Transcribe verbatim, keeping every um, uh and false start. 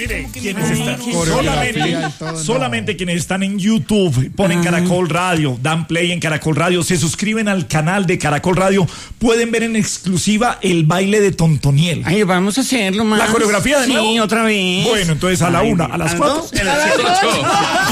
Mire, quienes están solamente, solamente quienes están en YouTube, ponen Caracol Radio, dan play en Caracol Radio, se suscriben al canal de Caracol Radio, pueden ver en exclusiva el baile de Tontoniel. Ay, vamos a hacerlo más. ¿La coreografía de nuevo? Sí, otra vez. Bueno, entonces a la una, a las cuatro. A las dos.